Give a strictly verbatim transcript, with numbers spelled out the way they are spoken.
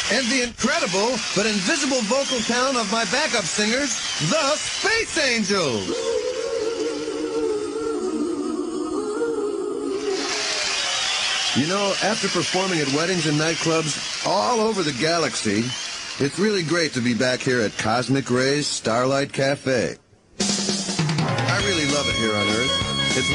and the incredible but invisible vocal talent of my backup singers, the Space Angels. You know, after performing at weddings and nightclubs all over the galaxy, it's really great to be back here at Cosmic Rays Starlight Cafe. I really love it here on Earth.